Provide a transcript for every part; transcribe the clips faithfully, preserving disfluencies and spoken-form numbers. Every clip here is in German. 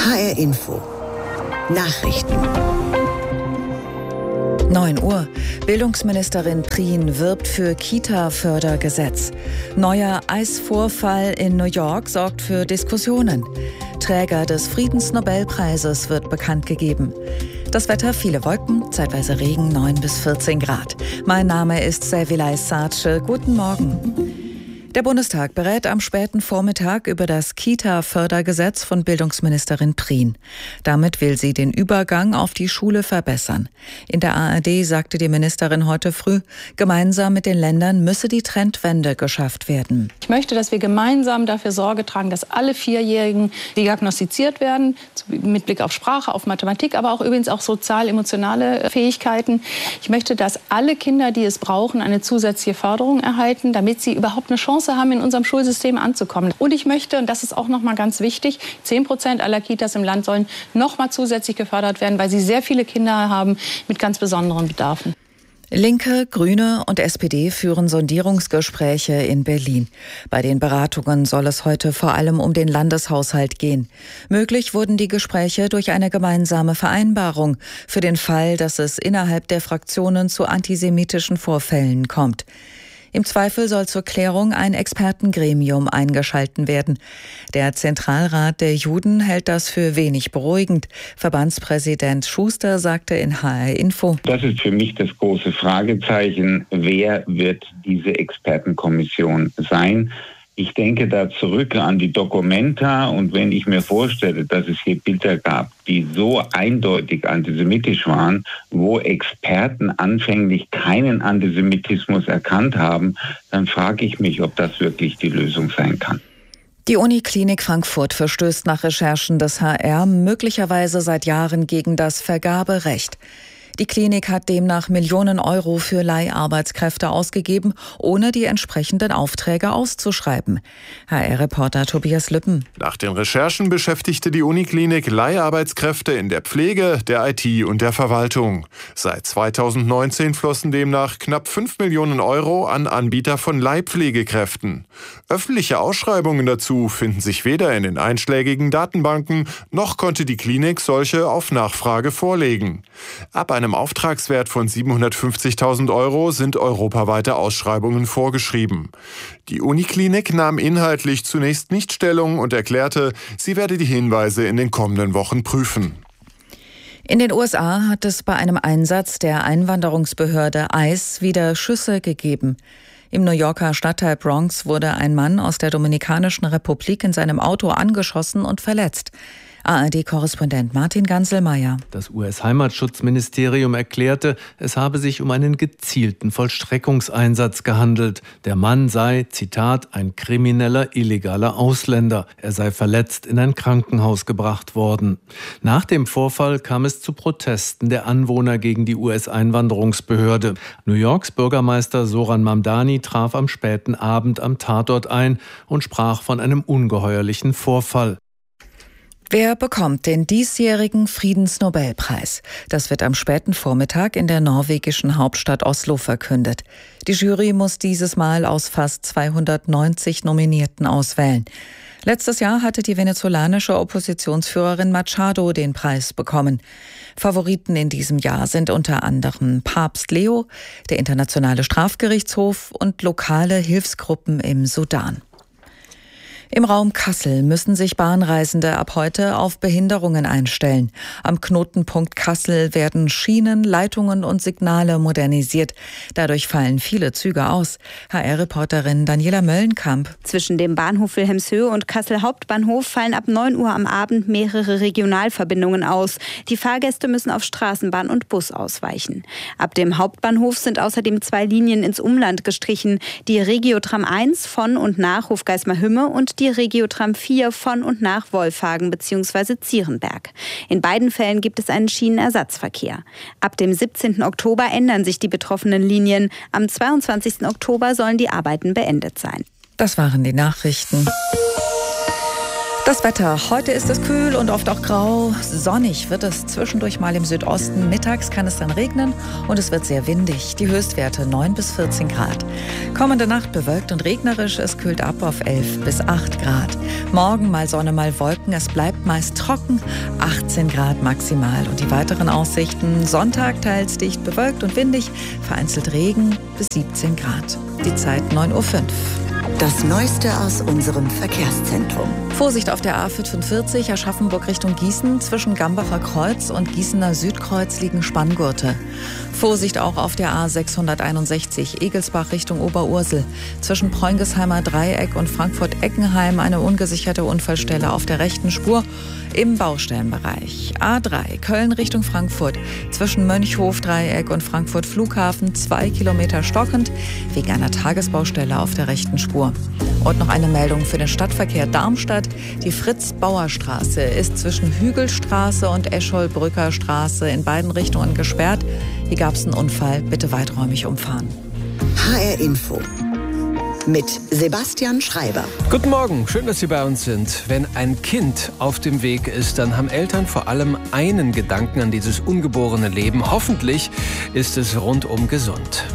H R Info. Nachrichten. neun Uhr. Bildungsministerin Prien wirbt für Kita-Fördergesetz. Neuer Eisvorfall in New York sorgt für Diskussionen. Träger des Friedensnobelpreises wird bekannt gegeben. Das Wetter, viele Wolken, zeitweise Regen, neun bis vierzehn Grad. Mein Name ist Sevilay Sace. Guten Morgen. Der Bundestag berät am späten Vormittag über das Kita-Fördergesetz von Bildungsministerin Prien. Damit will sie den Übergang auf die Schule verbessern. In der A R D sagte die Ministerin heute früh, gemeinsam mit den Ländern müsse die Trendwende geschafft werden. Ich möchte, dass wir gemeinsam dafür Sorge tragen, dass alle Vierjährigen diagnostiziert werden, mit Blick auf Sprache, auf Mathematik, aber auch übrigens auch sozial-emotionale Fähigkeiten. Ich möchte, dass alle Kinder, die es brauchen, eine zusätzliche Förderung erhalten, damit sie überhaupt eine Chance haben, in unserem Schulsystem anzukommen. Und ich möchte, und das ist auch noch mal ganz wichtig, zehn Prozent aller Kitas im Land sollen noch mal zusätzlich gefördert werden, weil sie sehr viele Kinder haben mit ganz besonderen Bedarfen. Linke, Grüne und S P D führen Sondierungsgespräche in Berlin. Bei den Beratungen soll es heute vor allem um den Landeshaushalt gehen. Möglich wurden die Gespräche durch eine gemeinsame Vereinbarung für den Fall, dass es innerhalb der Fraktionen zu antisemitischen Vorfällen kommt. Im Zweifel soll zur Klärung ein Expertengremium eingeschalten werden. Der Zentralrat der Juden hält das für wenig beruhigend. Verbandspräsident Schuster sagte in H R Info: Das ist für mich das große Fragezeichen. Wer wird diese Expertenkommission sein? Ich denke da zurück an die Documenta, und wenn ich mir vorstelle, dass es hier Bilder gab, die so eindeutig antisemitisch waren, wo Experten anfänglich keinen Antisemitismus erkannt haben, dann frage ich mich, ob das wirklich die Lösung sein kann. Die Uniklinik Frankfurt verstößt nach Recherchen des H R möglicherweise seit Jahren gegen das Vergaberecht. Die Klinik hat demnach Millionen Euro für Leiharbeitskräfte ausgegeben, ohne die entsprechenden Aufträge auszuschreiben. H R-Reporter Tobias Lüppen. Nach den Recherchen beschäftigte die Uniklinik Leiharbeitskräfte in der Pflege, der I T und der Verwaltung. Seit zweitausendneunzehn flossen demnach knapp fünf Millionen Euro an Anbieter von Leihpflegekräften. Öffentliche Ausschreibungen dazu finden sich weder in den einschlägigen Datenbanken, noch konnte die Klinik solche auf Nachfrage vorlegen. Ab einem Auftragswert von siebenhundertfünfzigtausend Euro sind europaweite Ausschreibungen vorgeschrieben. Die Uniklinik nahm inhaltlich zunächst nicht Stellung und erklärte, sie werde die Hinweise in den kommenden Wochen prüfen. In den U S A hat es bei einem Einsatz der Einwanderungsbehörde I C E wieder Schüsse gegeben. Im New Yorker Stadtteil Bronx wurde ein Mann aus der Dominikanischen Republik in seinem Auto angeschossen und verletzt. A R D-Korrespondent Martin Ganselmeier. Das U S-Heimatschutzministerium erklärte, es habe sich um einen gezielten Vollstreckungseinsatz gehandelt. Der Mann sei, Zitat, ein krimineller, illegaler Ausländer. Er sei verletzt in ein Krankenhaus gebracht worden. Nach dem Vorfall kam es zu Protesten der Anwohner gegen die U S-Einwanderungsbehörde. New Yorks Bürgermeister Zoran Mamdani traf am späten Abend am Tatort ein und sprach von einem ungeheuerlichen Vorfall. Wer bekommt den diesjährigen Friedensnobelpreis? Das wird am späten Vormittag in der norwegischen Hauptstadt Oslo verkündet. Die Jury muss dieses Mal aus fast zweihundertneunzig Nominierten auswählen. Letztes Jahr hatte die venezolanische Oppositionsführerin Machado den Preis bekommen. Favoriten in diesem Jahr sind unter anderem Papst Leo, der Internationale Strafgerichtshof und lokale Hilfsgruppen im Sudan. Im Raum Kassel müssen sich Bahnreisende ab heute auf Behinderungen einstellen. Am Knotenpunkt Kassel werden Schienen, Leitungen und Signale modernisiert. Dadurch fallen viele Züge aus. H R-Reporterin Daniela Möllenkamp. Zwischen dem Bahnhof Wilhelmshöhe und Kassel Hauptbahnhof fallen ab neun Uhr am Abend mehrere Regionalverbindungen aus. Die Fahrgäste müssen auf Straßenbahn und Bus ausweichen. Ab dem Hauptbahnhof sind außerdem zwei Linien ins Umland gestrichen. Die Regiotram eins von und nach Hofgeismar-Hümme und die Die Regiotram vier von und nach Wolfhagen bzw. Zierenberg. In beiden Fällen gibt es einen Schienenersatzverkehr. Ab dem siebzehnten Oktober ändern sich die betroffenen Linien. Am zweiundzwanzigsten Oktober sollen die Arbeiten beendet sein. Das waren die Nachrichten. Das Wetter. Heute ist es kühl und oft auch grau. Sonnig wird es zwischendurch mal im Südosten. Mittags kann es dann regnen und es wird sehr windig. Die Höchstwerte neun bis vierzehn Grad. Kommende Nacht bewölkt und regnerisch. Es kühlt ab auf elf bis acht Grad. Morgen mal Sonne, mal Wolken. Es bleibt meist trocken. achtzehn Grad maximal. Und die weiteren Aussichten. Sonntag teils dicht bewölkt und windig. Vereinzelt Regen bis siebzehn Grad. Die Zeit neun Uhr fünf. Das Neueste aus unserem Verkehrszentrum. Vorsicht auf der A fünfundvierzig, Aschaffenburg Richtung Gießen. Zwischen Gambacher Kreuz und Gießener Südkreuz liegen Spanngurte. Vorsicht auch auf der A sechshunderteinundsechzig, Egelsbach Richtung Oberursel. Zwischen Preungesheimer Dreieck und Frankfurt-Eckenheim eine ungesicherte Unfallstelle auf der rechten Spur im Baustellenbereich. A drei, Köln Richtung Frankfurt. Zwischen Mönchhof-Dreieck und Frankfurt-Flughafen zwei Kilometer stockend wegen einer Tagesbaustelle auf der rechten Spur. Und noch eine Meldung für den Stadtverkehr Darmstadt. Die Fritz-Bauer-Straße ist zwischen Hügelstraße und Escholbrücker Straße in beiden Richtungen gesperrt. Hier gab es einen Unfall. Bitte weiträumig umfahren. H R Info mit Sebastian Schreiber. Guten Morgen, schön, dass Sie bei uns sind. Wenn ein Kind auf dem Weg ist, dann haben Eltern vor allem einen Gedanken an dieses ungeborene Leben. Hoffentlich ist es rundum gesund.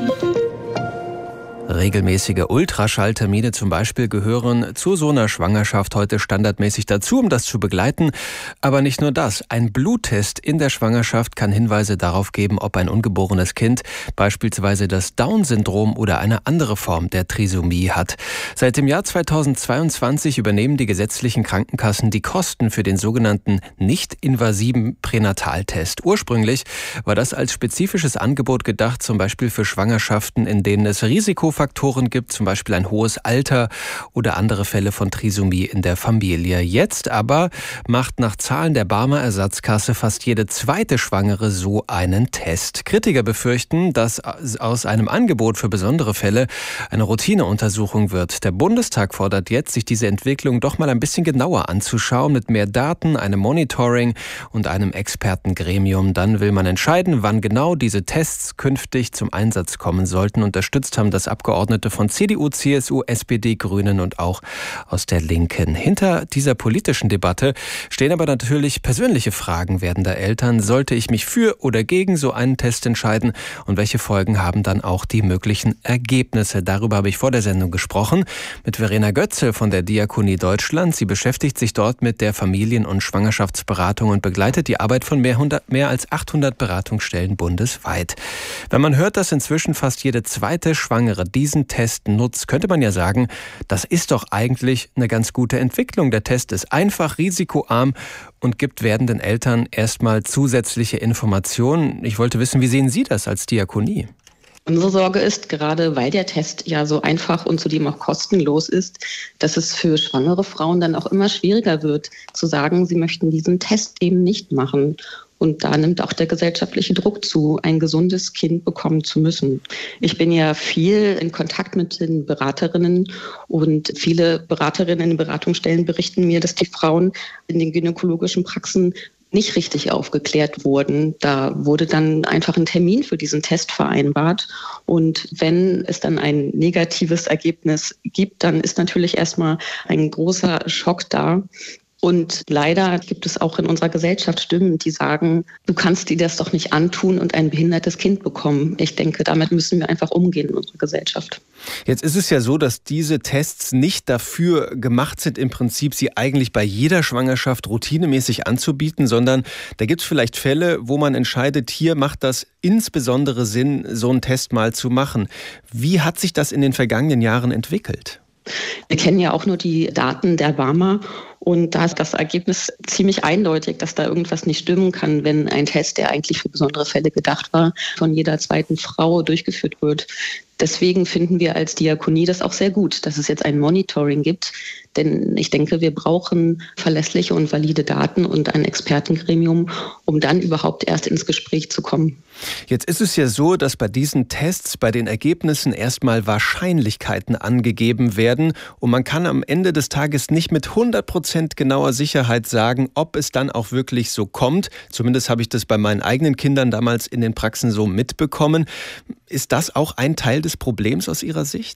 Regelmäßige Ultraschalltermine zum Beispiel gehören zu so einer Schwangerschaft heute standardmäßig dazu, um das zu begleiten. Aber nicht nur das. Ein Bluttest in der Schwangerschaft kann Hinweise darauf geben, ob ein ungeborenes Kind beispielsweise das Down-Syndrom oder eine andere Form der Trisomie hat. Seit dem Jahr zweitausendzweiundzwanzig übernehmen die gesetzlichen Krankenkassen die Kosten für den sogenannten nicht-invasiven Pränataltest. Ursprünglich war das als spezifisches Angebot gedacht, zum Beispiel für Schwangerschaften, in denen es Risikofaktoren gibt, zum Beispiel ein hohes Alter oder andere Fälle von Trisomie in der Familie. Jetzt aber macht nach Zahlen der Barmer Ersatzkasse fast jede zweite Schwangere so einen Test. Kritiker befürchten, dass aus einem Angebot für besondere Fälle eine Routineuntersuchung wird. Der Bundestag fordert jetzt, sich diese Entwicklung doch mal ein bisschen genauer anzuschauen, mit mehr Daten, einem Monitoring und einem Expertengremium. Dann will man entscheiden, wann genau diese Tests künftig zum Einsatz kommen sollten. Unterstützt haben das Abgeordnete von C D U, C S U, S P D, Grünen und auch aus der Linken. Hinter dieser politischen Debatte stehen aber natürlich persönliche Fragen werdender Eltern. Sollte ich mich für oder gegen so einen Test entscheiden? Und welche Folgen haben dann auch die möglichen Ergebnisse? Darüber habe ich vor der Sendung gesprochen mit Verena Götze von der Diakonie Deutschland. Sie beschäftigt sich dort mit der Familien- und Schwangerschaftsberatung und begleitet die Arbeit von mehr, hundert, mehr als achthundert Beratungsstellen bundesweit. Wenn man hört, dass inzwischen fast jede zweite Schwangere diesen Test nutzt, könnte man ja sagen, das ist doch eigentlich eine ganz gute Entwicklung. Der Test ist einfach, risikoarm und gibt werdenden Eltern erstmal zusätzliche Informationen. Ich wollte wissen, wie sehen Sie das als Diakonie? Unsere Sorge ist, gerade weil der Test ja so einfach und zudem auch kostenlos ist, dass es für schwangere Frauen dann auch immer schwieriger wird, zu sagen, sie möchten diesen Test eben nicht machen. Und da nimmt auch der gesellschaftliche Druck zu, ein gesundes Kind bekommen zu müssen. Ich bin ja viel in Kontakt mit den Beraterinnen und viele Beraterinnen in Beratungsstellen berichten mir, dass die Frauen in den gynäkologischen Praxen nicht richtig aufgeklärt wurden. Da wurde dann einfach ein Termin für diesen Test vereinbart. Und wenn es dann ein negatives Ergebnis gibt, dann ist natürlich erstmal ein großer Schock da. Und leider gibt es auch in unserer Gesellschaft Stimmen, die sagen, du kannst dir das doch nicht antun und ein behindertes Kind bekommen. Ich denke, damit müssen wir einfach umgehen in unserer Gesellschaft. Jetzt ist es ja so, dass diese Tests nicht dafür gemacht sind, im Prinzip sie eigentlich bei jeder Schwangerschaft routinemäßig anzubieten, sondern da gibt es vielleicht Fälle, wo man entscheidet, hier macht das insbesondere Sinn, so einen Test mal zu machen. Wie hat sich das in den vergangenen Jahren entwickelt? Wir kennen ja auch nur die Daten der Barmer. Und da ist das Ergebnis ziemlich eindeutig, dass da irgendwas nicht stimmen kann, wenn ein Test, der eigentlich für besondere Fälle gedacht war, von jeder zweiten Frau durchgeführt wird. Deswegen finden wir als Diakonie das auch sehr gut, dass es jetzt ein Monitoring gibt. Denn ich denke, wir brauchen verlässliche und valide Daten und ein Expertengremium, um dann überhaupt erst ins Gespräch zu kommen. Jetzt ist es ja so, dass bei diesen Tests, bei den Ergebnissen erstmal Wahrscheinlichkeiten angegeben werden. Und man kann am Ende des Tages nicht mit hundert Prozent genauer Sicherheit sagen, ob es dann auch wirklich so kommt. Zumindest habe ich das bei meinen eigenen Kindern damals in den Praxen so mitbekommen. Ist das auch ein Teil des Problems aus Ihrer Sicht?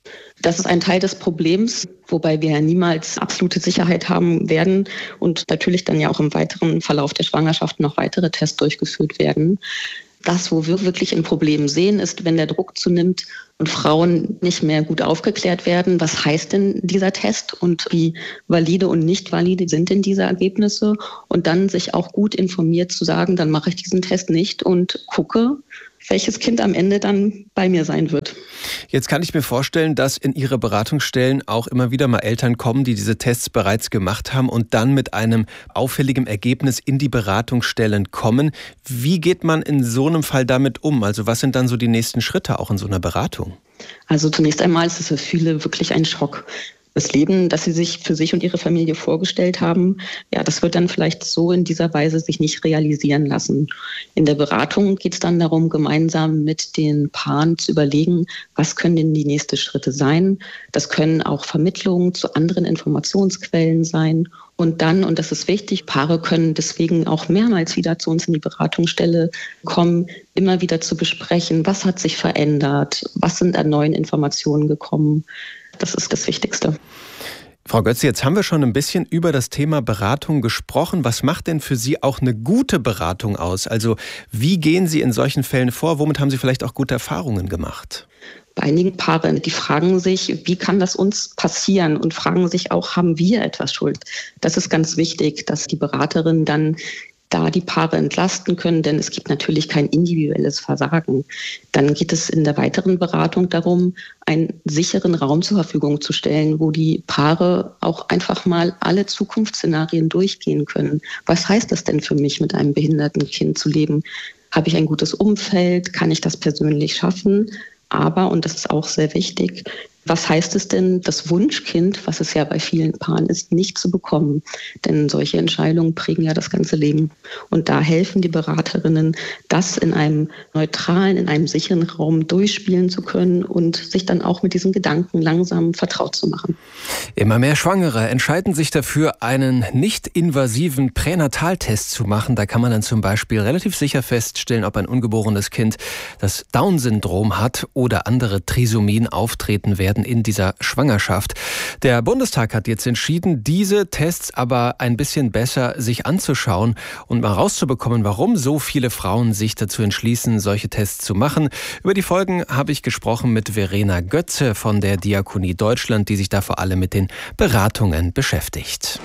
Das ist ein Teil des Problems, wobei wir ja niemals absolute Sicherheit haben werden und natürlich dann ja auch im weiteren Verlauf der Schwangerschaft noch weitere Tests durchgeführt werden. Das, wo wir wirklich ein Problem sehen, ist, wenn der Druck zunimmt und Frauen nicht mehr gut aufgeklärt werden. Was heißt denn dieser Test und wie valide und nicht valide sind denn diese Ergebnisse? Und dann sich auch gut informiert zu sagen, dann mache ich diesen Test nicht und gucke, welches Kind am Ende dann bei mir sein wird. Jetzt kann ich mir vorstellen, dass in Ihre Beratungsstellen auch immer wieder mal Eltern kommen, die diese Tests bereits gemacht haben und dann mit einem auffälligen Ergebnis in die Beratungsstellen kommen. Wie geht man in so einem Fall damit um? Also was sind dann so die nächsten Schritte auch in so einer Beratung? Also zunächst einmal ist es für viele wirklich ein Schock. Das Leben, das sie sich für sich und ihre Familie vorgestellt haben, ja, das wird dann vielleicht so in dieser Weise sich nicht realisieren lassen. In der Beratung geht es dann darum, gemeinsam mit den Paaren zu überlegen, was können denn die nächsten Schritte sein. Das können auch Vermittlungen zu anderen Informationsquellen sein. Und dann, und das ist wichtig, Paare können deswegen auch mehrmals wieder zu uns in die Beratungsstelle kommen, immer wieder zu besprechen, was hat sich verändert, was sind an neuen Informationen gekommen. Das ist das Wichtigste. Frau Götze, jetzt haben wir schon ein bisschen über das Thema Beratung gesprochen. Was macht denn für Sie auch eine gute Beratung aus? Also wie gehen Sie in solchen Fällen vor? Womit haben Sie vielleicht auch gute Erfahrungen gemacht? Bei einigen Paaren, die fragen sich, wie kann das uns passieren? Und fragen sich auch, haben wir etwas Schuld? Das ist ganz wichtig, dass die Beraterin dann da die Paare entlasten können, denn es gibt natürlich kein individuelles Versagen. Dann geht es in der weiteren Beratung darum, einen sicheren Raum zur Verfügung zu stellen, wo die Paare auch einfach mal alle Zukunftsszenarien durchgehen können. Was heißt das denn für mich, mit einem behinderten Kind zu leben? Habe ich ein gutes Umfeld? Kann ich das persönlich schaffen? Aber, und das ist auch sehr wichtig, was heißt es denn, das Wunschkind, was es ja bei vielen Paaren ist, nicht zu bekommen? Denn solche Entscheidungen prägen ja das ganze Leben. Und da helfen die Beraterinnen, das in einem neutralen, in einem sicheren Raum durchspielen zu können und sich dann auch mit diesen Gedanken langsam vertraut zu machen. Immer mehr Schwangere entscheiden sich dafür, einen nicht-invasiven Pränataltest zu machen. Da kann man dann zum Beispiel relativ sicher feststellen, ob ein ungeborenes Kind das Down-Syndrom hat oder andere Trisomien auftreten werden in dieser Schwangerschaft. Der Bundestag hat jetzt entschieden, diese Tests aber ein bisschen besser sich anzuschauen und mal rauszubekommen, warum so viele Frauen sich dazu entschließen, solche Tests zu machen. Über die Folgen habe ich gesprochen mit Verena Götze von der Diakonie Deutschland, die sich da vor allem mit den Beratungen beschäftigt.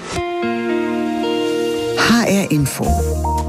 H R Info.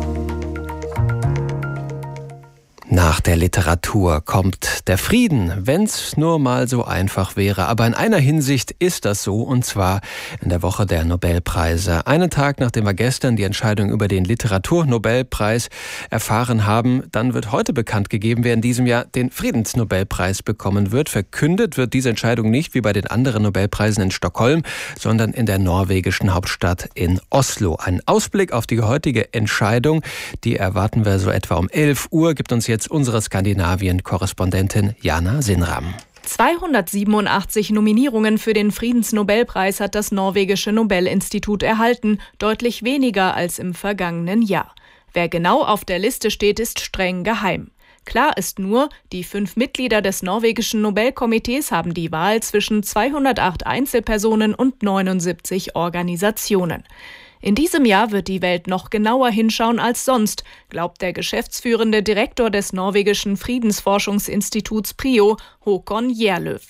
Nach der Literatur kommt der Frieden, wenn's nur mal so einfach wäre. Aber in einer Hinsicht ist das so, und zwar in der Woche der Nobelpreise. Einen Tag, nachdem wir gestern die Entscheidung über den Literaturnobelpreis erfahren haben, dann wird heute bekannt gegeben, wer in diesem Jahr den Friedensnobelpreis bekommen wird. Verkündet wird diese Entscheidung nicht wie bei den anderen Nobelpreisen in Stockholm, sondern in der norwegischen Hauptstadt in Oslo. Ein Ausblick auf die heutige Entscheidung, die erwarten wir so etwa um elf Uhr, gibt uns jetzt unsere Skandinavien-Korrespondentin Jana Sinram. zweihundertsiebenundachtzig Nominierungen für den Friedensnobelpreis hat das norwegische Nobelinstitut erhalten, deutlich weniger als im vergangenen Jahr. Wer genau auf der Liste steht, ist streng geheim. Klar ist nur, die fünf Mitglieder des norwegischen Nobelkomitees haben die Wahl zwischen zweihundertacht Einzelpersonen und neunundsiebzig Organisationen. In diesem Jahr wird die Welt noch genauer hinschauen als sonst, glaubt der geschäftsführende Direktor des norwegischen Friedensforschungsinstituts PRIO, Håkon Gjerlöv.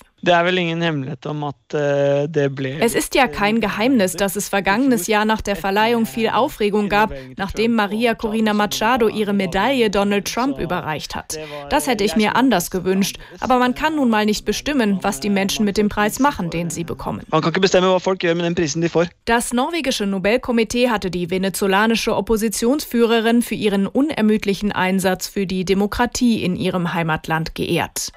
Es ist ja kein Geheimnis, dass es vergangenes Jahr nach der Verleihung viel Aufregung gab, nachdem Maria Corina Machado ihre Medaille Donald Trump überreicht hat. Das hätte ich mir anders gewünscht, aber man kann nun mal nicht bestimmen, was die Menschen mit dem Preis machen, den sie bekommen. Das norwegische Nobelkomitee hatte die venezolanische Oppositionsführerin für ihren unermüdlichen Einsatz für die Demokratie in ihrem Heimatland geehrt.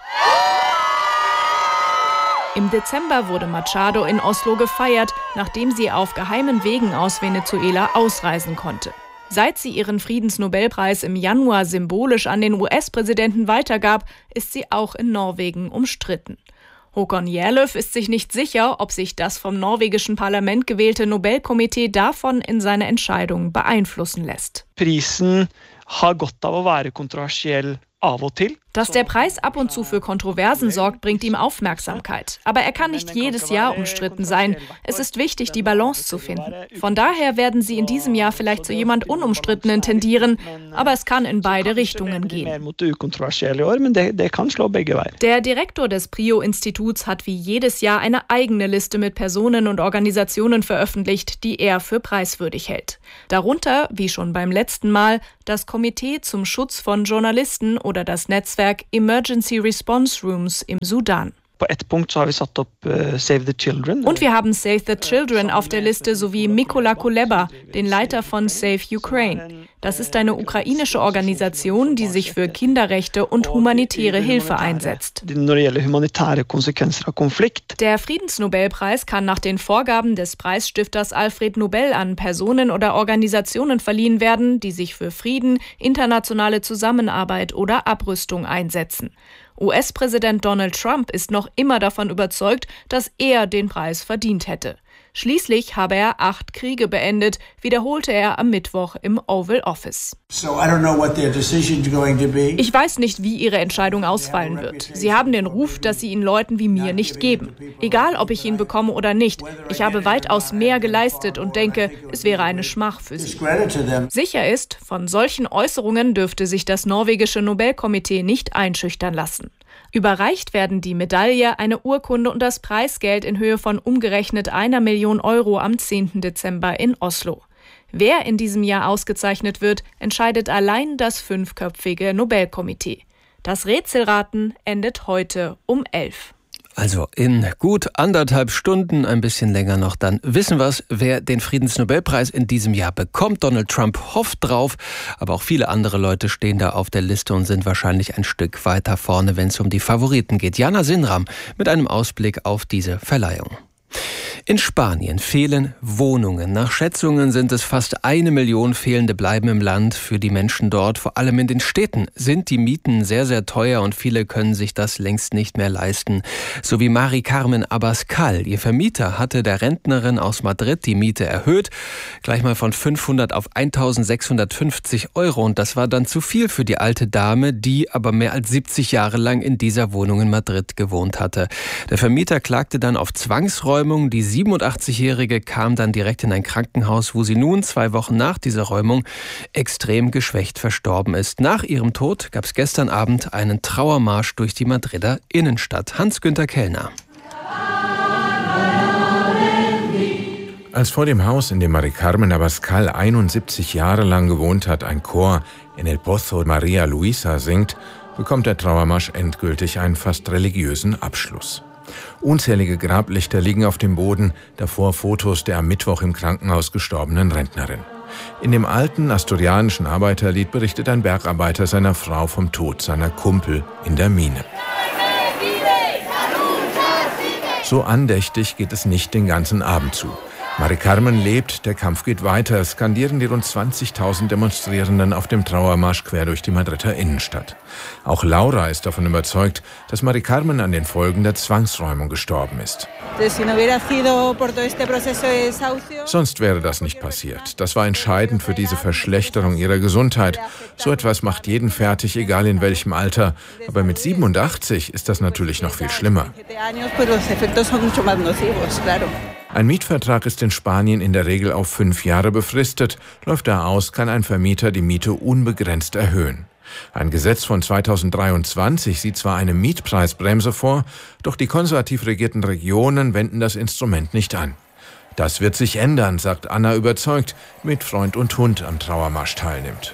Im Dezember wurde Machado in Oslo gefeiert, nachdem sie auf geheimen Wegen aus Venezuela ausreisen konnte. Seit sie ihren Friedensnobelpreis im Januar symbolisch an den U S-Präsidenten weitergab, ist sie auch in Norwegen umstritten. Håkon Gjerlöv ist sich nicht sicher, ob sich das vom norwegischen Parlament gewählte Nobelkomitee davon in seine Entscheidung beeinflussen lässt. Prisen har godt av å være kontroversiell. Dass der Preis ab und zu für Kontroversen sorgt, bringt ihm Aufmerksamkeit. Aber er kann nicht jedes Jahr umstritten sein. Es ist wichtig, die Balance zu finden. Von daher werden sie in diesem Jahr vielleicht zu jemand Unumstrittenen tendieren, aber es kann in beide Richtungen gehen. Der Direktor des Prio-Instituts hat wie jedes Jahr eine eigene Liste mit Personen und Organisationen veröffentlicht, die er für preiswürdig hält. Darunter, wie schon beim letzten Mal, das Komitee zum Schutz von Journalisten oder das Netzwerk Emergency Response Rooms im Sudan. Und wir haben Save the Children auf der Liste sowie Mykola Kuleba, den Leiter von Save Ukraine. Das ist eine ukrainische Organisation, die sich für Kinderrechte und humanitäre Hilfe einsetzt. Der Friedensnobelpreis kann nach den Vorgaben des Preisstifters Alfred Nobel an Personen oder Organisationen verliehen werden, die sich für Frieden, internationale Zusammenarbeit oder Abrüstung einsetzen. U S-Präsident Donald Trump ist noch immer davon überzeugt, dass er den Preis verdient hätte. Schließlich habe er acht Kriege beendet, wiederholte er am Mittwoch im Oval Office. Ich weiß nicht, wie ihre Entscheidung ausfallen wird. Sie haben den Ruf, dass sie ihn Leuten wie mir nicht geben. Egal, ob ich ihn bekomme oder nicht, ich habe weitaus mehr geleistet und denke, es wäre eine Schmach für sie. Sicher ist, von solchen Äußerungen dürfte sich das norwegische Nobelkomitee nicht einschüchtern lassen. Überreicht werden die Medaille, eine Urkunde und das Preisgeld in Höhe von umgerechnet einer Million Euro am zehnten Dezember in Oslo. Wer in diesem Jahr ausgezeichnet wird, entscheidet allein das fünfköpfige Nobelkomitee. Das Rätselraten endet heute um elf. Also in gut anderthalb Stunden, ein bisschen länger noch, dann wissen wir, wer den Friedensnobelpreis in diesem Jahr bekommt. Donald Trump hofft drauf, aber auch viele andere Leute stehen da auf der Liste und sind wahrscheinlich ein Stück weiter vorne, wenn es um die Favoriten geht. Jana Sinram mit einem Ausblick auf diese Verleihung. In Spanien fehlen Wohnungen. Nach Schätzungen sind es fast eine Million fehlende Bleiben im Land für die Menschen dort. Vor allem in den Städten sind die Mieten sehr, sehr teuer und viele können sich das längst nicht mehr leisten. So wie Mari Carmen Abascal. Ihr Vermieter hatte der Rentnerin aus Madrid die Miete erhöht. Gleich mal von fünfhundert auf eintausendsechshundertfünfzig Euro. Und das war dann zu viel für die alte Dame, die aber mehr als siebzig Jahre lang in dieser Wohnung in Madrid gewohnt hatte. Der Vermieter klagte dann auf Zwangsräumung. Die siebenundachtzigjährige kam dann direkt in ein Krankenhaus, wo sie nun zwei Wochen nach dieser Räumung extrem geschwächt verstorben ist. Nach ihrem Tod gab es gestern Abend einen Trauermarsch durch die Madrider Innenstadt. Hans-Günther Kellner. Als vor dem Haus, in dem Mari Carmen Abascal einundsiebzig Jahre lang gewohnt hat, ein Chor in El Pozo Maria Luisa singt, bekommt der Trauermarsch endgültig einen fast religiösen Abschluss. Unzählige Grablichter liegen auf dem Boden, davor Fotos der am Mittwoch im Krankenhaus gestorbenen Rentnerin. In dem alten asturianischen Arbeiterlied berichtet ein Bergarbeiter seiner Frau vom Tod seiner Kumpel in der Mine. So andächtig geht es nicht den ganzen Abend zu. Mari Carmen lebt, der Kampf geht weiter, skandieren die rund zwanzigtausend Demonstrierenden auf dem Trauermarsch quer durch die Madrider Innenstadt. Auch Laura ist davon überzeugt, dass Mari Carmen an den Folgen der Zwangsräumung gestorben ist. Sonst wäre das nicht passiert. Das war entscheidend für diese Verschlechterung ihrer Gesundheit. So etwas macht jeden fertig, egal in welchem Alter. Aber mit siebenundachtzig ist das natürlich noch viel schlimmer. Ein Mietvertrag ist in Spanien in der Regel auf fünf Jahre befristet. Läuft er aus, kann ein Vermieter die Miete unbegrenzt erhöhen. Ein Gesetz von zweitausenddreiundzwanzig sieht zwar eine Mietpreisbremse vor, doch die konservativ regierten Regionen wenden das Instrument nicht an. Das wird sich ändern, sagt Anna überzeugt, mit Freund und Hund am Trauermarsch teilnimmt.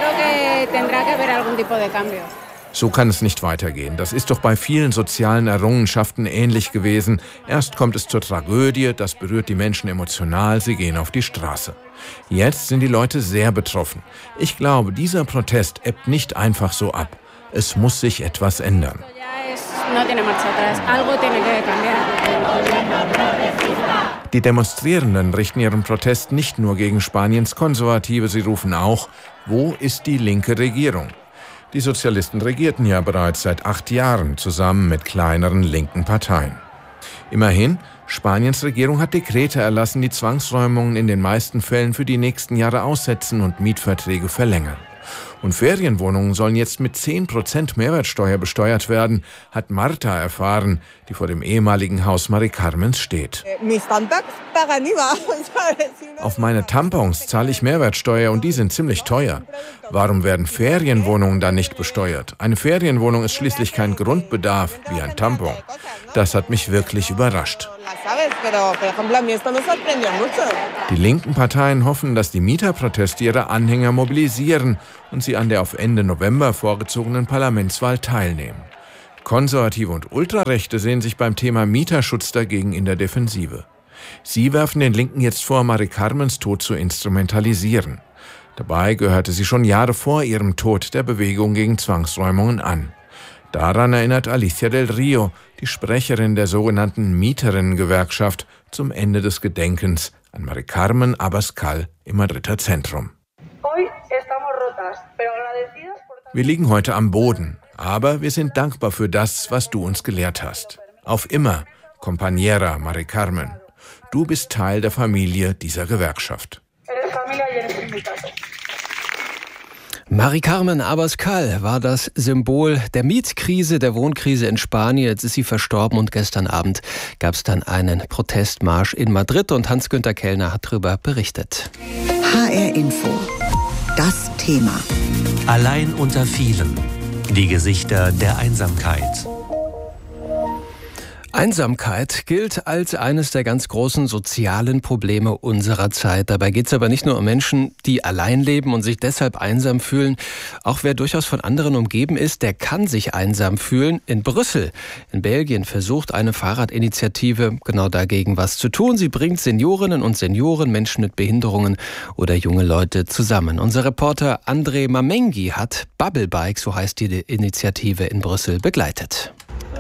So kann es nicht weitergehen. Das ist doch bei vielen sozialen Errungenschaften ähnlich gewesen. Erst kommt es zur Tragödie, das berührt die Menschen emotional, sie gehen auf die Straße. Jetzt sind die Leute sehr betroffen. Ich glaube, dieser Protest ebbt nicht einfach so ab. Es muss sich etwas ändern. Die Demonstrierenden richten ihren Protest nicht nur gegen Spaniens Konservative, sie rufen auch, wo ist die linke Regierung? Die Sozialisten regierten ja bereits seit acht Jahren zusammen mit kleineren linken Parteien. Immerhin, Spaniens Regierung hat Dekrete erlassen, die Zwangsräumungen in den meisten Fällen für die nächsten Jahre aussetzen und Mietverträge verlängern. Und Ferienwohnungen sollen jetzt mit zehn Prozent Mehrwertsteuer besteuert werden, hat Marta erfahren, die vor dem ehemaligen Haus Mari Carmens steht. Auf meine Tampons zahle ich Mehrwertsteuer und die sind ziemlich teuer. Warum werden Ferienwohnungen dann nicht besteuert? Eine Ferienwohnung ist schließlich kein Grundbedarf wie ein Tampon. Das hat mich wirklich überrascht. Die linken Parteien hoffen, dass die Mieterproteste ihre Anhänger mobilisieren und sie an der auf Ende November vorgezogenen Parlamentswahl teilnehmen. Konservative und Ultrarechte sehen sich beim Thema Mieterschutz dagegen in der Defensive. Sie werfen den Linken jetzt vor, Mari Carmens Tod zu instrumentalisieren. Dabei gehörte sie schon Jahre vor ihrem Tod der Bewegung gegen Zwangsräumungen an. Daran erinnert Alicia del Rio, die Sprecherin der sogenannten Mieterinnengewerkschaft, zum Ende des Gedenkens an Mari Carmen Abascal im Madrider Zentrum. Wir liegen heute am Boden, aber wir sind dankbar für das, was du uns gelehrt hast. Auf immer, Compañera Mari Carmen. Du bist Teil der Familie dieser Gewerkschaft. Mari Carmen Abascal war das Symbol der Mietkrise, der Wohnkrise in Spanien. Jetzt ist sie verstorben und gestern Abend gab es dann einen Protestmarsch in Madrid und Hans-Günther Kellner hat darüber berichtet. H R Info. Das Thema. Allein unter vielen. Die Gesichter der Einsamkeit. Einsamkeit gilt als eines der ganz großen sozialen Probleme unserer Zeit. Dabei geht es aber nicht nur um Menschen, die allein leben und sich deshalb einsam fühlen. Auch wer durchaus von anderen umgeben ist, der kann sich einsam fühlen. In Brüssel, in Belgien, versucht eine Fahrradinitiative genau dagegen was zu tun. Sie bringt Seniorinnen und Senioren, Menschen mit Behinderungen oder junge Leute zusammen. Unser Reporter André Mamengi hat Bubble Bike, so heißt die Initiative in Brüssel, begleitet.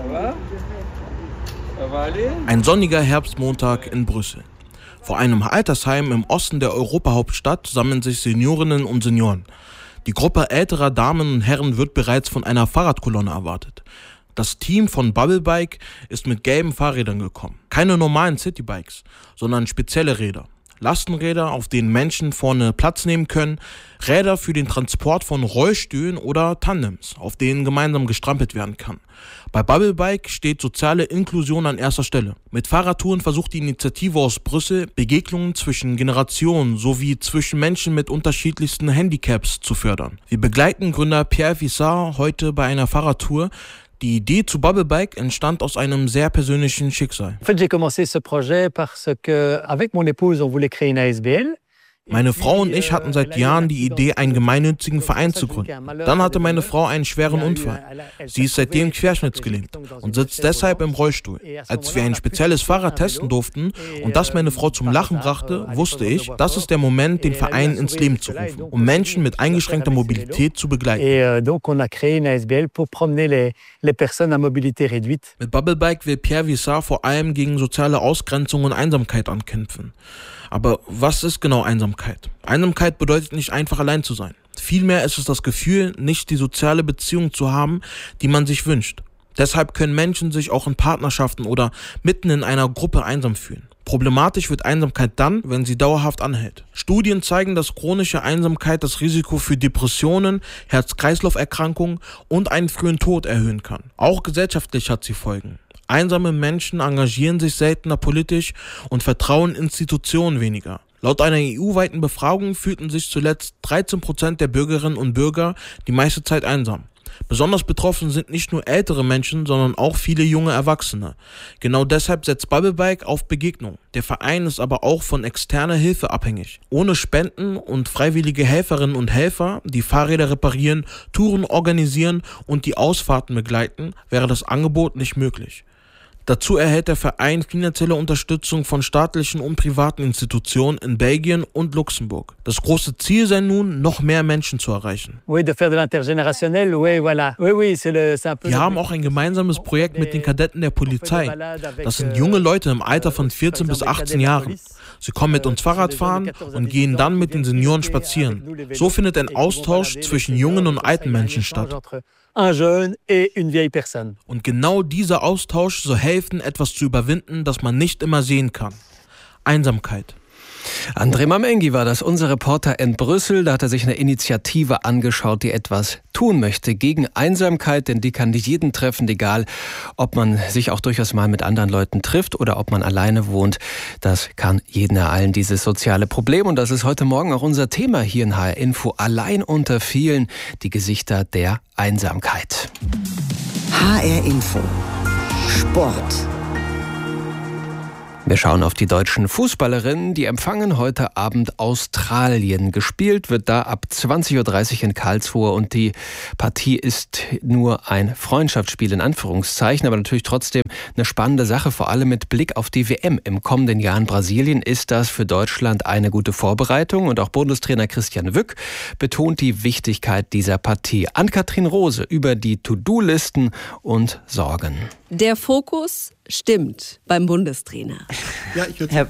Ein sonniger Herbstmontag in Brüssel. Vor einem Altersheim im Osten der Europahauptstadt sammeln sich Seniorinnen und Senioren. Die Gruppe älterer Damen und Herren wird bereits von einer Fahrradkolonne erwartet. Das Team von Bubble Bike ist mit gelben Fahrrädern gekommen. Keine normalen Citybikes, sondern spezielle Räder. Lastenräder, auf denen Menschen vorne Platz nehmen können, Räder für den Transport von Rollstühlen oder Tandems, auf denen gemeinsam gestrampelt werden kann. Bei Bubble Bike steht soziale Inklusion an erster Stelle. Mit Fahrradtouren versucht die Initiative aus Brüssel, Begegnungen zwischen Generationen sowie zwischen Menschen mit unterschiedlichsten Handicaps zu fördern. Wir begleiten Gründer Pierre Vissard heute bei einer Fahrradtour. Die Idee zu Bubble Bike entstand aus einem sehr persönlichen Schicksal. En fait, j'ai commencé ce projet parce que avec mon épouse, on voulait créer une A S B L. Meine Frau und ich hatten seit Jahren die Idee, einen gemeinnützigen Verein zu gründen. Dann hatte meine Frau einen schweren Unfall. Sie ist seitdem querschnittsgelähmt und sitzt deshalb im Rollstuhl. Als wir ein spezielles Fahrrad testen durften und das meine Frau zum Lachen brachte, wusste ich, das ist der Moment, den Verein ins Leben zu rufen, um Menschen mit eingeschränkter Mobilität zu begleiten. Mit Bubble Bike will Pierre Vissard vor allem gegen soziale Ausgrenzung und Einsamkeit ankämpfen. Aber was ist genau Einsamkeit? Einsamkeit bedeutet nicht einfach allein zu sein. Vielmehr ist es das Gefühl, nicht die soziale Beziehung zu haben, die man sich wünscht. Deshalb können Menschen sich auch in Partnerschaften oder mitten in einer Gruppe einsam fühlen. Problematisch wird Einsamkeit dann, wenn sie dauerhaft anhält. Studien zeigen, dass chronische Einsamkeit das Risiko für Depressionen, Herz-Kreislauf-Erkrankungen und einen frühen Tod erhöhen kann. Auch gesellschaftlich hat sie Folgen. Einsame Menschen engagieren sich seltener politisch und vertrauen Institutionen weniger. Laut einer E U-weiten Befragung fühlten sich zuletzt dreizehn Prozent der Bürgerinnen und Bürger die meiste Zeit einsam. Besonders betroffen sind nicht nur ältere Menschen, sondern auch viele junge Erwachsene. Genau deshalb setzt Bubble Bike auf Begegnung. Der Verein ist aber auch von externer Hilfe abhängig. Ohne Spenden und freiwillige Helferinnen und Helfer, die Fahrräder reparieren, Touren organisieren und die Ausfahrten begleiten, wäre das Angebot nicht möglich. Dazu erhält der Verein finanzielle Unterstützung von staatlichen und privaten Institutionen in Belgien und Luxemburg. Das große Ziel sei nun, noch mehr Menschen zu erreichen. Wir haben auch ein gemeinsames Projekt mit den Kadetten der Polizei. Das sind junge Leute im Alter von vierzehn bis achtzehn Jahren. Sie kommen mit uns Fahrrad fahren und gehen dann mit den Senioren spazieren. So findet ein Austausch zwischen jungen und alten Menschen statt. Und genau dieser Austausch soll helfen, etwas zu überwinden, das man nicht immer sehen kann. Einsamkeit. André Mamengi war das, unser Reporter in Brüssel. Da hat er sich eine Initiative angeschaut, die etwas tun möchte gegen Einsamkeit, denn die kann nicht jeden treffen, egal ob man sich auch durchaus mal mit anderen Leuten trifft oder ob man alleine wohnt. Das kann jeden ereilen, dieses soziale Problem. Und das ist heute Morgen auch unser Thema hier in H R Info. Allein unter vielen, die Gesichter der Einsamkeit. H R Info. Sport. Wir schauen auf die deutschen Fußballerinnen, die empfangen heute Abend Australien. Gespielt wird da ab zwanzig Uhr dreißig in Karlsruhe und die Partie ist nur ein Freundschaftsspiel in Anführungszeichen, aber natürlich trotzdem eine spannende Sache, vor allem mit Blick auf die W M im kommenden Jahr in Brasilien ist das für Deutschland eine gute Vorbereitung und auch Bundestrainer Christian Wück betont die Wichtigkeit dieser Partie. Ann-Kathrin Rose über die To-Do-Listen und Sorgen. Der Fokus stimmt beim Bundestrainer. Ja, ich Herr,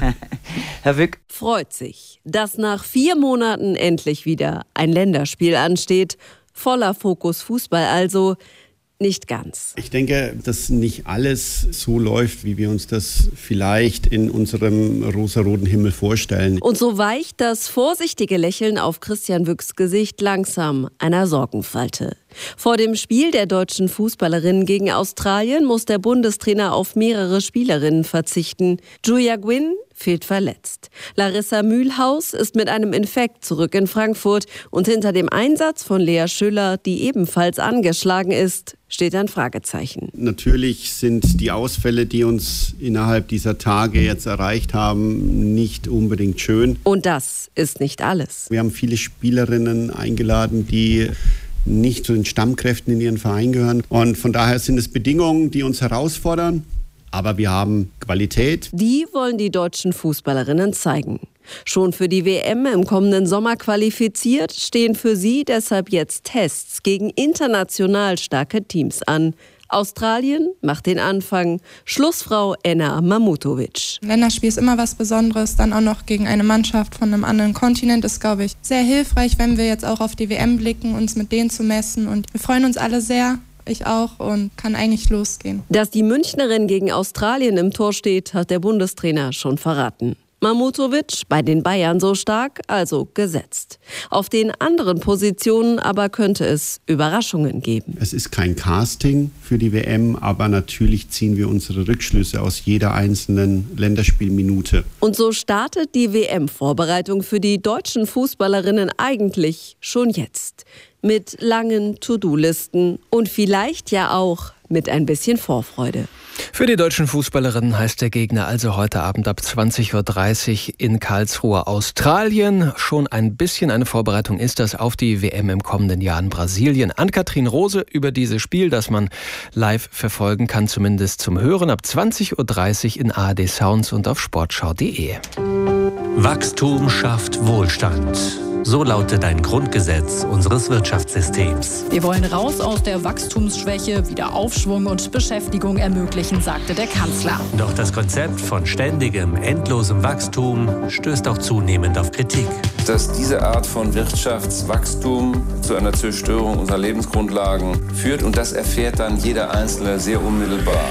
Herr Wück freut sich, dass nach vier Monaten endlich wieder ein Länderspiel ansteht. Voller Fokus Fußball also. Nicht ganz. Ich denke, dass nicht alles so läuft, wie wir uns das vielleicht in unserem rosaroten Himmel vorstellen. Und so weicht das vorsichtige Lächeln auf Christian Wücks Gesicht langsam einer Sorgenfalte. Vor dem Spiel der deutschen Fußballerinnen gegen Australien muss der Bundestrainer auf mehrere Spielerinnen verzichten. Julia Gwynn fehlt verletzt. Larissa Mühlhaus ist mit einem Infekt zurück in Frankfurt und hinter dem Einsatz von Lea Schüller, die ebenfalls angeschlagen ist, steht ein Fragezeichen. Natürlich sind die Ausfälle, die uns innerhalb dieser Tage jetzt erreicht haben, nicht unbedingt schön. Und das ist nicht alles. Wir haben viele Spielerinnen eingeladen, die nicht zu den Stammkräften in ihren Verein gehören. Und von daher sind es Bedingungen, die uns herausfordern. Aber wir haben Qualität. Die wollen die deutschen Fußballerinnen zeigen. Schon für die W M im kommenden Sommer qualifiziert, stehen für sie deshalb jetzt Tests gegen international starke Teams an. Australien macht den Anfang. Schlussfrau Enna Mamutovic. Ein Länderspiel ist immer was Besonderes, dann auch noch gegen eine Mannschaft von einem anderen Kontinent ist, glaube ich, sehr hilfreich, wenn wir jetzt auch auf die W M blicken, uns mit denen zu messen. Und wir freuen uns alle sehr. Ich auch und kann eigentlich losgehen. Dass die Münchnerin gegen Australien im Tor steht, hat der Bundestrainer schon verraten. Mamutovic bei den Bayern so stark, also gesetzt. Auf den anderen Positionen aber könnte es Überraschungen geben. Es ist kein Casting für die W M, aber natürlich ziehen wir unsere Rückschlüsse aus jeder einzelnen Länderspielminute. Und so startet die W M-Vorbereitung für die deutschen Fußballerinnen eigentlich schon jetzt. Mit langen To-Do-Listen und vielleicht ja auch mit ein bisschen Vorfreude. Für die deutschen Fußballerinnen heißt der Gegner also heute Abend ab zwanzig Uhr dreißig in Karlsruhe Australien. Schon ein bisschen eine Vorbereitung ist das auf die W M im kommenden Jahr in Brasilien. Ann-Kathrin Rose über dieses Spiel, das man live verfolgen kann, zumindest zum Hören, ab zwanzig Uhr dreißig in A R D Sounds und auf sportschau punkt de. Wachstum schafft Wohlstand. So lautet ein Grundgesetz unseres Wirtschaftssystems. Wir wollen raus aus der Wachstumsschwäche, wieder Aufschwung und Beschäftigung ermöglichen, sagte der Kanzler. Doch das Konzept von ständigem, endlosem Wachstum stößt auch zunehmend auf Kritik. Dass diese Art von Wirtschaftswachstum zu einer Zerstörung unserer Lebensgrundlagen führt und das erfährt dann jeder Einzelne sehr unmittelbar.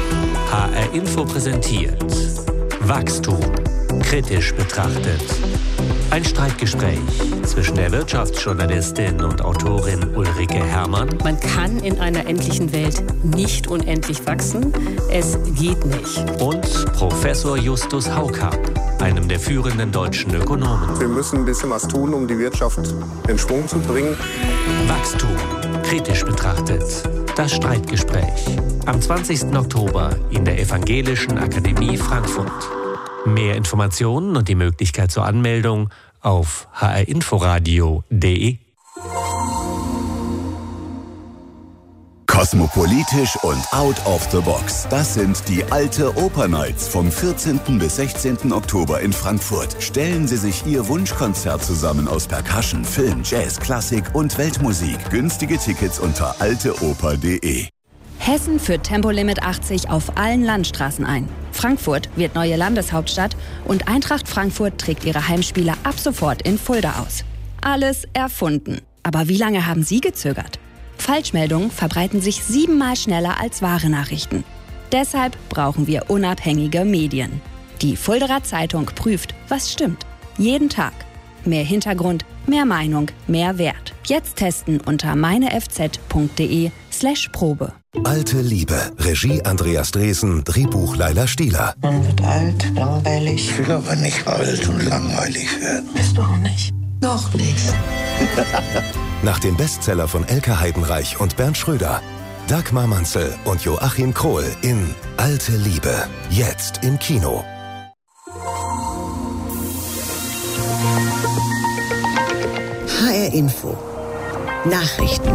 H R Info präsentiert Wachstum kritisch betrachtet. Ein Streitgespräch zwischen der Wirtschaftsjournalistin und Autorin Ulrike Herrmann. Man kann in einer endlichen Welt nicht unendlich wachsen. Es geht nicht. Und Professor Justus Haukamp, einem der führenden deutschen Ökonomen. Wir müssen ein bisschen was tun, um die Wirtschaft in Schwung zu bringen. Wachstum kritisch betrachtet. Das Streitgespräch. Am zwanzigsten Oktober in der Evangelischen Akademie Frankfurt. Mehr Informationen und die Möglichkeit zur Anmeldung auf h r inforadio punkt de. Kosmopolitisch und out of the box. Das sind die Alte Oper Nights vom vierzehnten bis sechzehnten Oktober in Frankfurt. Stellen Sie sich Ihr Wunschkonzert zusammen aus Percussion, Film, Jazz, Klassik und Weltmusik. Günstige Tickets unter alte oper punkt de. Hessen führt Tempolimit achtzig auf allen Landstraßen ein. Frankfurt wird neue Landeshauptstadt und Eintracht Frankfurt trägt ihre Heimspiele ab sofort in Fulda aus. Alles erfunden. Aber wie lange haben Sie gezögert? Falschmeldungen verbreiten sich siebenmal schneller als wahre Nachrichten. Deshalb brauchen wir unabhängige Medien. Die Fuldaer Zeitung prüft, was stimmt. Jeden Tag. Mehr Hintergrund, mehr Meinung, mehr Wert. Jetzt testen unter meinefz.de slash Probe. Alte Liebe. Regie Andreas Dresen, Drehbuch Laila Stieler. Man wird alt, langweilig. Ich will aber nicht alt und langweilig werden. Bist du auch nicht. Noch nicht. Nach dem Bestseller von Elke Heidenreich und Bernd Schröder. Dagmar Manzel und Joachim Krohl in Alte Liebe. Jetzt im Kino. H R Info. Nachrichten.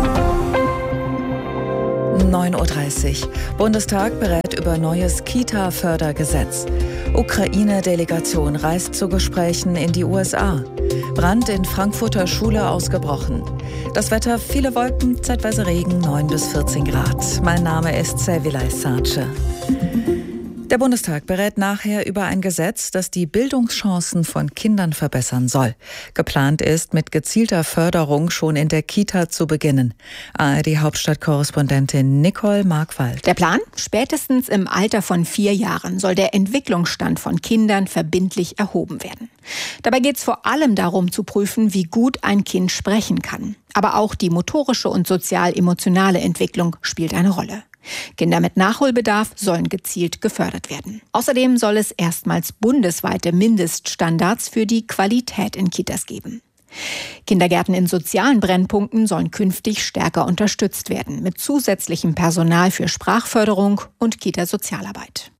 neun Uhr dreißig. Bundestag berät über neues Kita-Fördergesetz. Ukraine-Delegation reist zu Gesprächen in die U S A. Brand in Frankfurter Schule ausgebrochen. Das Wetter, viele Wolken, zeitweise Regen, neun bis vierzehn Grad. Mein Name ist Servilay Sarce. Der Bundestag berät nachher über ein Gesetz, das die Bildungschancen von Kindern verbessern soll. Geplant ist, mit gezielter Förderung schon in der Kita zu beginnen. A R D-Hauptstadtkorrespondentin Nicole Markwald. Der Plan? Spätestens im Alter von vier Jahren soll der Entwicklungsstand von Kindern verbindlich erhoben werden. Dabei geht es vor allem darum zu prüfen, wie gut ein Kind sprechen kann. Aber auch die motorische und sozial-emotionale Entwicklung spielt eine Rolle. Kinder mit Nachholbedarf sollen gezielt gefördert werden. Außerdem soll es erstmals bundesweite Mindeststandards für die Qualität in Kitas geben. Kindergärten in sozialen Brennpunkten sollen künftig stärker unterstützt werden, mit zusätzlichem Personal für Sprachförderung und Kita-Sozialarbeit.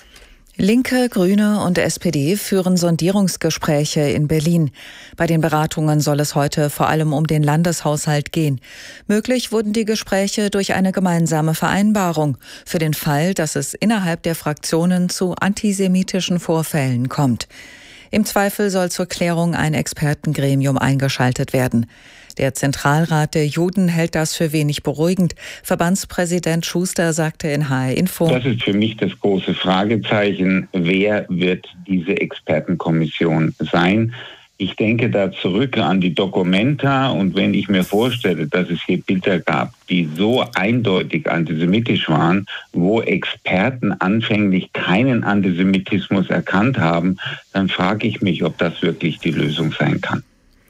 Linke, Grüne und S P D führen Sondierungsgespräche in Berlin. Bei den Beratungen soll es heute vor allem um den Landeshaushalt gehen. Möglich wurden die Gespräche durch eine gemeinsame Vereinbarung für den Fall, dass es innerhalb der Fraktionen zu antisemitischen Vorfällen kommt. Im Zweifel soll zur Klärung ein Expertengremium eingeschaltet werden. Der Zentralrat der Juden hält das für wenig beruhigend. Verbandspräsident Schuster sagte in H R Info: Das ist für mich das große Fragezeichen. Wer wird diese Expertenkommission sein? Ich denke da zurück an die Documenta, und wenn ich mir vorstelle, dass es hier Bilder gab, die so eindeutig antisemitisch waren, wo Experten anfänglich keinen Antisemitismus erkannt haben, dann frage ich mich, ob das wirklich die Lösung sein kann.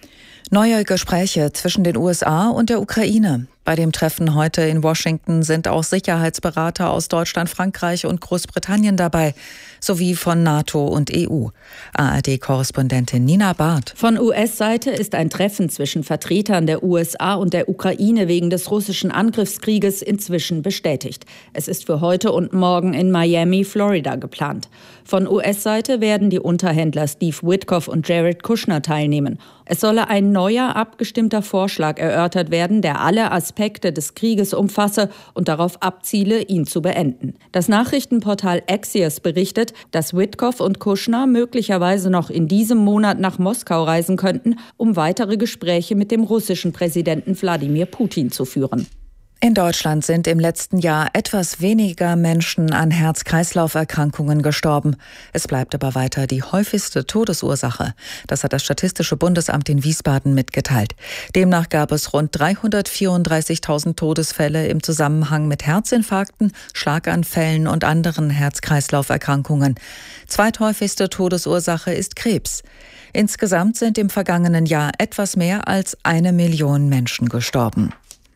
Neue Gespräche zwischen den U S A und der Ukraine. Bei dem Treffen heute in Washington sind auch Sicherheitsberater aus Deutschland, Frankreich und Großbritannien dabei, sowie von NATO und E U. A R D-Korrespondentin Nina Barth. Von U S-Seite ist ein Treffen zwischen Vertretern der U S A und der Ukraine wegen des russischen Angriffskrieges inzwischen bestätigt. Es ist für heute und morgen in Miami, Florida geplant. Von U S-Seite werden die Unterhändler Steve Witkoff und Jared Kushner teilnehmen. Es solle ein neuer, abgestimmter Vorschlag erörtert werden, der alle Aspekte des Krieges umfasse und darauf abziele, ihn zu beenden. Das Nachrichtenportal Axios berichtet, dass Witkoff und Kushner möglicherweise noch in diesem Monat nach Moskau reisen könnten, um weitere Gespräche mit dem russischen Präsidenten Wladimir Putin zu führen. In Deutschland sind im letzten Jahr etwas weniger Menschen an Herz-Kreislauf-Erkrankungen gestorben. Es bleibt aber weiter die häufigste Todesursache. Das hat das Statistische Bundesamt in Wiesbaden mitgeteilt. Demnach gab es rund dreihundertvierunddreißigtausend Todesfälle im Zusammenhang mit Herzinfarkten, Schlaganfällen und anderen Herz-Kreislauf-Erkrankungen. Zweithäufigste Todesursache ist Krebs. Insgesamt sind im vergangenen Jahr etwas mehr als eine Million Menschen gestorben.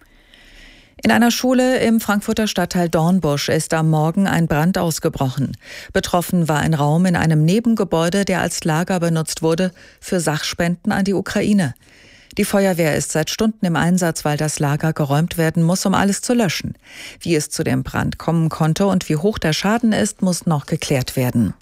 In einer Schule im Frankfurter Stadtteil Dornbusch ist am Morgen ein Brand ausgebrochen. Betroffen war ein Raum in einem Nebengebäude, der als Lager benutzt wurde für Sachspenden an die Ukraine. Die Feuerwehr ist seit Stunden im Einsatz, weil das Lager geräumt werden muss, um alles zu löschen. Wie es zu dem Brand kommen konnte und wie hoch der Schaden ist, muss noch geklärt werden.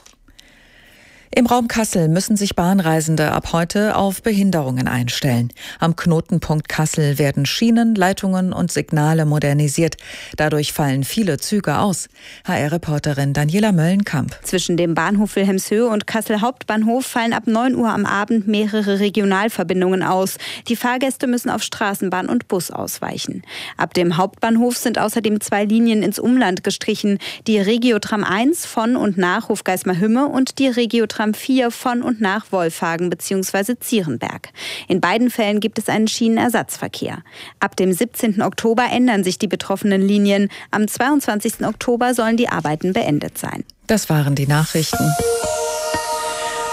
Im Raum Kassel müssen sich Bahnreisende ab heute auf Behinderungen einstellen. Am Knotenpunkt Kassel werden Schienen, Leitungen und Signale modernisiert. Dadurch fallen viele Züge aus. H R-Reporterin Daniela Möllenkamp. Zwischen dem Bahnhof Wilhelmshöhe und Kassel Hauptbahnhof fallen ab neun Uhr am Abend mehrere Regionalverbindungen aus. Die Fahrgäste müssen auf Straßenbahn und Bus ausweichen. Ab dem Hauptbahnhof sind außerdem zwei Linien ins Umland gestrichen. Die Regiotram eins von und nach Hofgeismar-Hümme und die Regiotram vier von und nach Wolfhagen bzw. Zierenberg. In beiden Fällen gibt es einen Schienenersatzverkehr. Ab dem siebzehnten Oktober ändern sich die betroffenen Linien. Am zweiundzwanzigsten Oktober sollen die Arbeiten beendet sein. Das waren die Nachrichten.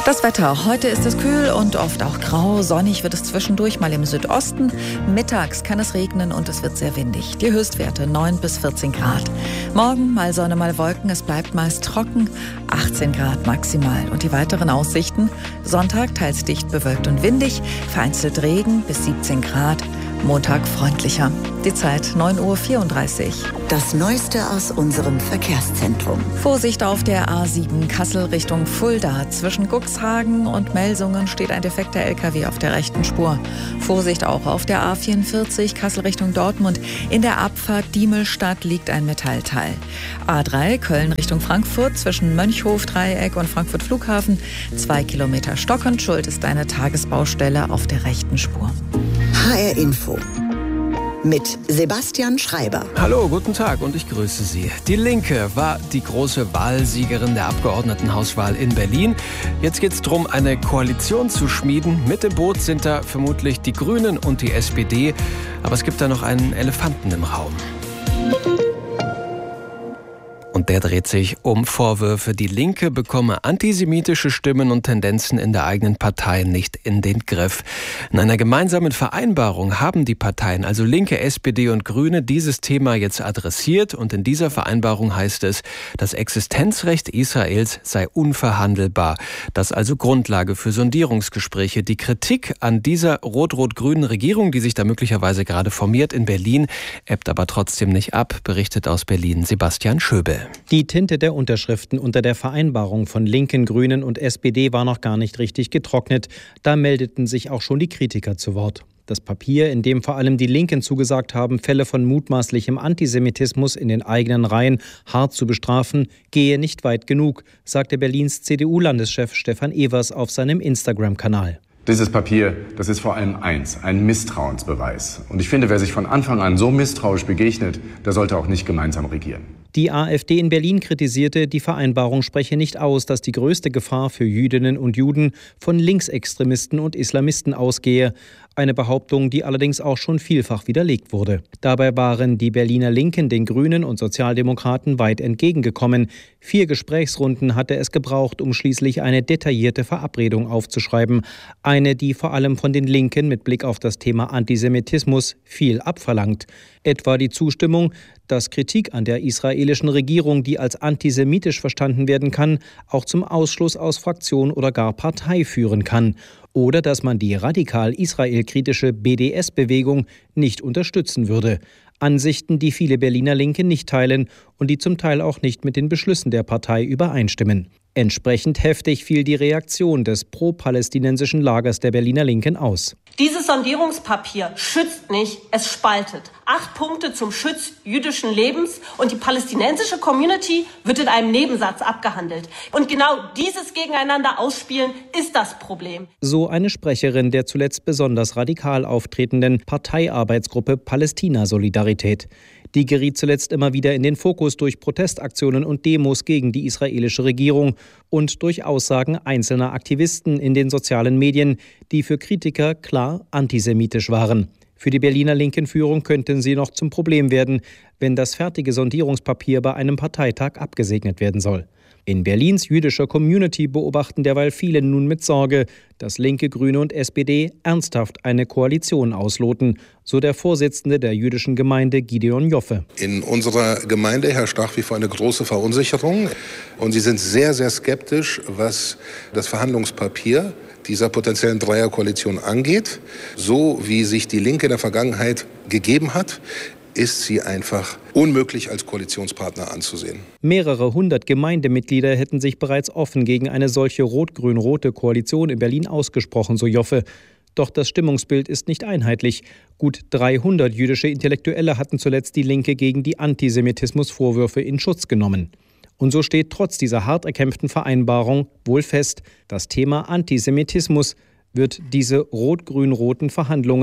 Das Wetter. Heute ist es kühl und oft auch grau. Sonnig wird es zwischendurch mal im Südosten. Mittags kann es regnen und es wird sehr windig. Die Höchstwerte neun bis vierzehn Grad. Morgen mal Sonne, mal Wolken. Es bleibt meist trocken. achtzehn Grad maximal. Und die weiteren Aussichten? Sonntag teils dicht bewölkt und windig. Vereinzelt Regen bis siebzehn Grad. Montag freundlicher. Die Zeit neun Uhr vierunddreißig. Das Neueste aus unserem Verkehrszentrum. Vorsicht auf der A sieben Kassel Richtung Fulda. Zwischen Cuxhagen und Melsungen steht ein defekter L K W auf der rechten Spur. Vorsicht auch auf der A vierundvierzig Kassel Richtung Dortmund. In der Abfahrt Diemelstadt liegt ein Metallteil. A drei Köln Richtung Frankfurt zwischen Mönchhof-Dreieck und Frankfurt Flughafen. Zwei Kilometer stockend. Schuld ist eine Tagesbaustelle auf der rechten Spur. H R Info mit Sebastian Schreiber. Hallo, guten Tag und ich grüße Sie. Die Linke war die große Wahlsiegerin der Abgeordnetenhauswahl in Berlin. Jetzt geht es darum, eine Koalition zu schmieden. Mit im Boot sind da vermutlich die Grünen und die S P D. Aber es gibt da noch einen Elefanten im Raum. Und der dreht sich um Vorwürfe, die Linke bekomme antisemitische Stimmen und Tendenzen in der eigenen Partei nicht in den Griff. In einer gemeinsamen Vereinbarung haben die Parteien, also Linke, S P D und Grüne, dieses Thema jetzt adressiert. Und in dieser Vereinbarung heißt es, das Existenzrecht Israels sei unverhandelbar. Das also Grundlage für Sondierungsgespräche. Die Kritik an dieser rot-rot-grünen Regierung, die sich da möglicherweise gerade formiert in Berlin, ebbt aber trotzdem nicht ab, berichtet aus Berlin Sebastian Schöbel. Die Tinte der Unterschriften unter der Vereinbarung von Linken, Grünen und S P D war noch gar nicht richtig getrocknet. Da meldeten sich auch schon die Kritiker zu Wort. Das Papier, in dem vor allem die Linken zugesagt haben, Fälle von mutmaßlichem Antisemitismus in den eigenen Reihen hart zu bestrafen, gehe nicht weit genug, sagte Berlins C D U-Landeschef Stefan Evers auf seinem Instagram-Kanal. Dieses Papier, das ist vor allem eins, ein Misstrauensbeweis. Und ich finde, wer sich von Anfang an so misstrauisch begegnet, der sollte auch nicht gemeinsam regieren. Die AfD in Berlin kritisierte, die Vereinbarung spreche nicht aus, dass die größte Gefahr für Jüdinnen und Juden von Linksextremisten und Islamisten ausgehe. Eine Behauptung, die allerdings auch schon vielfach widerlegt wurde. Dabei waren die Berliner Linken den Grünen und Sozialdemokraten weit entgegengekommen. Vier Gesprächsrunden hatte es gebraucht, um schließlich eine detaillierte Verabredung aufzuschreiben. Eine, die vor allem von den Linken mit Blick auf das Thema Antisemitismus viel abverlangt. Etwa die Zustimmung, dass Kritik an der israelischen Regierung, die als antisemitisch verstanden werden kann, auch zum Ausschluss aus Fraktion oder gar Partei führen kann. Oder dass man die radikal israelkritische B D S-Bewegung nicht unterstützen würde. Ansichten, die viele Berliner Linke nicht teilen und die zum Teil auch nicht mit den Beschlüssen der Partei übereinstimmen. Entsprechend heftig fiel die Reaktion des pro-palästinensischen Lagers der Berliner Linken aus. Dieses Sondierungspapier schützt nicht, es spaltet. Acht Punkte zum Schutz jüdischen Lebens und die palästinensische Community wird in einem Nebensatz abgehandelt. Und genau dieses Gegeneinander ausspielen ist das Problem. So eine Sprecherin der zuletzt besonders radikal auftretenden Parteiarbeitsgruppe Palästina-Solidarität. Die geriet zuletzt immer wieder in den Fokus durch Protestaktionen und Demos gegen die israelische Regierung und durch Aussagen einzelner Aktivisten in den sozialen Medien, die für Kritiker klar antisemitisch waren. Für die Berliner linken Führung könnten sie noch zum Problem werden, wenn das fertige Sondierungspapier bei einem Parteitag abgesegnet werden soll. In Berlins jüdischer Community beobachten derweil viele nun mit Sorge, dass Linke, Grüne und S P D ernsthaft eine Koalition ausloten, so der Vorsitzende der jüdischen Gemeinde Gideon Joffe. In unserer Gemeinde herrscht nach wie vor eine große Verunsicherung und sie sind sehr, sehr skeptisch, was das Verhandlungspapier dieser potenziellen Dreierkoalition angeht. So wie sich die Linke in der Vergangenheit gegeben hat, ist sie einfach unmöglich als Koalitionspartner anzusehen. Mehrere hundert Gemeindemitglieder hätten sich bereits offen gegen eine solche rot-grün-rote Koalition in Berlin ausgesprochen, so Joffe. Doch das Stimmungsbild ist nicht einheitlich. Gut dreihundert jüdische Intellektuelle hatten zuletzt die Linke gegen die Antisemitismusvorwürfe in Schutz genommen. Und so steht trotz dieser hart erkämpften Vereinbarung wohl fest, das Thema Antisemitismus wird diese rot-grün-roten Verhandlungen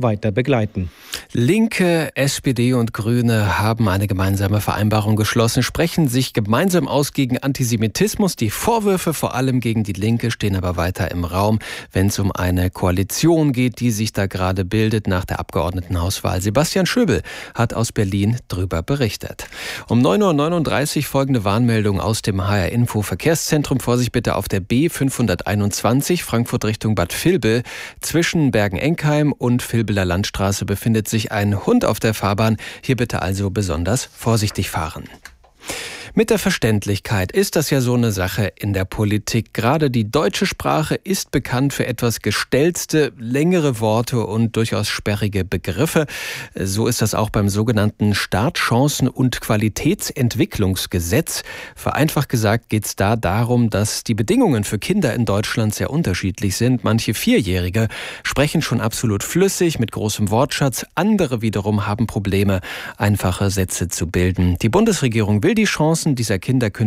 weiter begleiten. Linke, S P D und Grüne haben eine gemeinsame Vereinbarung geschlossen, sprechen sich gemeinsam aus gegen Antisemitismus. Die Vorwürfe vor allem gegen die Linke stehen aber weiter im Raum, wenn es um eine Koalition geht, die sich da gerade bildet nach der Abgeordnetenhauswahl. Sebastian Schöbel hat aus Berlin drüber berichtet. Um neun Uhr neununddreißig folgende Warnmeldung aus dem H R-Info Verkehrszentrum. Vorsicht bitte auf der B fünfhunderteinundzwanzig Frankfurt Richtung Bad Vilbel. Zwischen Bergen-Enkheim und Vilbeler Landstraße befindet sich ein Hund auf der Fahrbahn. Hier bitte also besonders vorsichtig fahren. Mit der Verständlichkeit ist das ja so eine Sache in der Politik. Gerade die deutsche Sprache ist bekannt für etwas gestellte, längere Worte und durchaus sperrige Begriffe. So ist das auch beim sogenannten Startchancen- und Qualitätsentwicklungsgesetz. Vereinfacht gesagt geht es da darum, dass die Bedingungen für Kinder in Deutschland sehr unterschiedlich sind. Manche Vierjährige sprechen schon absolut flüssig mit großem Wortschatz. Andere wiederum haben Probleme, einfache Sätze zu bilden. Die Bundesregierung will die Chancen dieser Kinder künftig